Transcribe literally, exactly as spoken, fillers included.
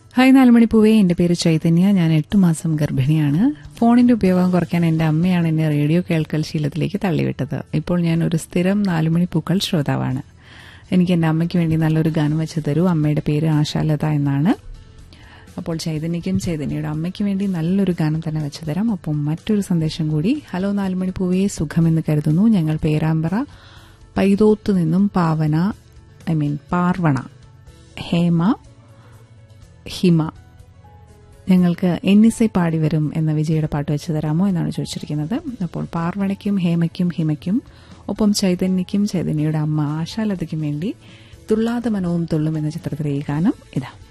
Hi നാലുമണിപ്പൂവേ, എന്റെ പേര് ചൈതന്യ. ഞാൻ എട്ടു മാസം ഗർഭിണിയാണ്. ഫോണിന്റെ ഉപയോഗം കുറയ്ക്കാൻ എന്റെ അമ്മയാണ് എന്നെ റേഡിയോ കേൾക്കൽ ശീലത്തിലേക്ക് തള്ളിവിട്ടത്. ഇപ്പോൾ ഞാൻ ഒരു സ്ഥിരം നാലുമണിപ്പൂക്കൾ ശ്രോതാവാണ്. എനിക്ക് എന്റെ അമ്മയ്ക്ക് വേണ്ടി നല്ലൊരു ഗാനം വെച്ച് തരൂ. അമ്മയുടെ പേര് ആശാലത എന്നാണ്. അപ്പോൾ ചൈതന്യയ്ക്കും ചൈതന്യയുടെ അമ്മയ്ക്ക് വേണ്ടി നല്ലൊരു ഗാനം തന്നെ വെച്ചു തരാം. അപ്പം മറ്റൊരു സന്ദേശം കൂടി. ഹലോ നാലുമണിപ്പൂവേ, സുഖമെന്ന് കരുതുന്നു. ഞങ്ങൾ പേരാമ്പ്ര പൈതോത്ത് നിന്നും പാവന ഐ മീൻ പാർവണ ഹേമ ഹിമ ഞങ്ങൾക്ക് എന്നിസൈ പാടി വരും എന്ന വിജയുടെ പാട്ട് വെച്ച് തരാമോ എന്നാണ് ചോദിച്ചിരിക്കുന്നത്. അപ്പോൾ പാർവണയ്ക്കും ഹേമയ്ക്കും ഹിമയ്ക്കും ഒപ്പം ചൈതന്യയ്ക്കും ചൈതന്യയുടെ അമ്മ ആശാലതയ്ക്കും വേണ്ടി തുള്ളാതെ മനവും തുള്ളും എന്ന ചിത്രത്തിലെ ഈ ഗാനം ഇതാ.